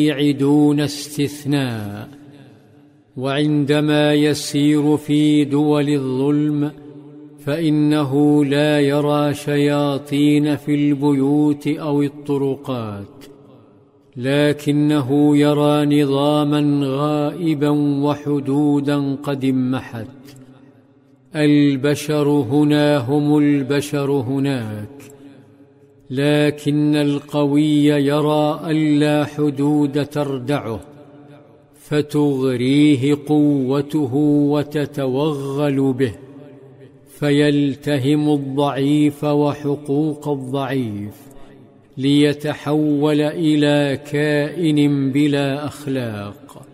دون استثناء. وعندما يسير في دول الظلم فإنه لا يرى شياطين في البيوت أو الطرقات، لكنه يرى نظاما غائبا وحدودا قد انمحت. البشر هنا هم البشر هناك، لكن القوي يرى ألا حدود تردعه فتغريه قوته وتتوغل به، فيلتهم الضعيف وحقوق الضعيف ليتحول إلى كائن بلا أخلاق.